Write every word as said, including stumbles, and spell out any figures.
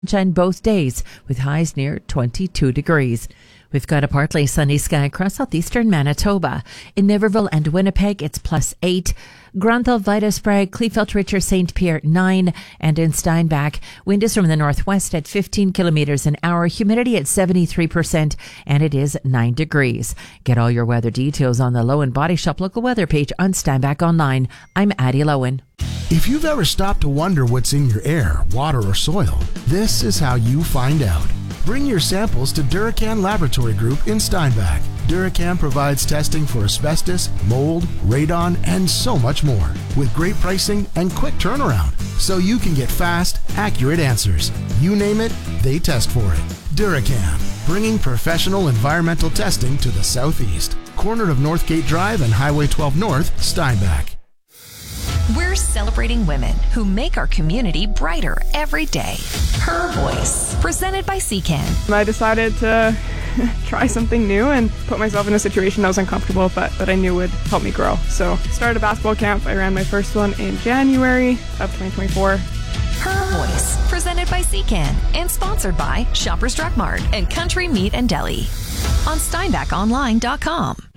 Sunshine both days with highs near twenty-two degrees. We've got a partly sunny sky across southeastern Manitoba. In Niverville and Winnipeg, it's plus eight. Granthal, Vitasprag, Kleefeld, Richard, Saint Pierre, nine. And in Steinbach, wind is from the northwest at fifteen kilometers an hour, humidity at seventy-three percent, and it is nine degrees. Get all your weather details on the Lowen Body Shop local weather page on Steinbach Online. I'm Addie Lowen. If you've ever stopped to wonder what's in your air, water, or soil, this is how you find out. Bring your samples to Duracan Laboratory Group in Steinbach. Duracan provides testing for asbestos, mold, radon, and so much more, with great pricing and quick turnaround, so you can get fast, accurate answers. You name it, they test for it. Duracan, bringing professional environmental testing to the southeast. Corner of Northgate Drive and Highway twelve North, Steinbach. We're celebrating women who make our community brighter every day. Her Voice, presented by C Can. I decided to try something new and put myself in a situation I was uncomfortable but that I knew would help me grow. So started a basketball camp. I ran my first one in January of twenty twenty-four. Her Voice, presented by C Can and sponsored by Shoppers Drug Mart and Country Meat and Deli on Steinbach Online dot com.